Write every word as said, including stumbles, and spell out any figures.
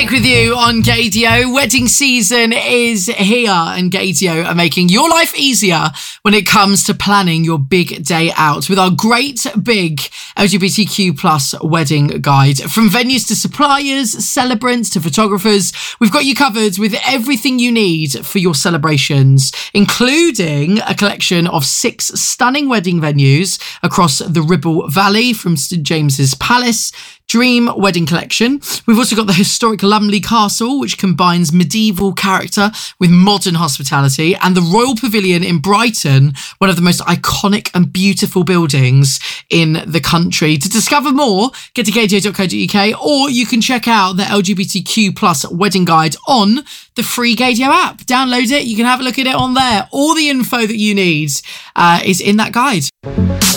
Nick with you on Gaydio. Wedding season is here and Gaydio are making your life easier when it comes to planning your big day out with our great big L G B T Q plus wedding guide. From venues to suppliers, celebrants to photographers, we've got you covered with everything you need for your celebrations, including a collection of six stunning wedding venues across the Ribble Valley, from St James's Palace, Dream Wedding Collection. We've also got the historic Lumley Castle, which combines medieval character with modern hospitality, and the Royal Pavilion in Brighton, one of the most iconic and beautiful buildings in the country. To discover more, get to gaydio dot co dot uk, or you can check out the L G B T Q plus wedding guide on the free Gaydio app. Download it, you can have a look at it on there. All the info that you need uh, is in that guide.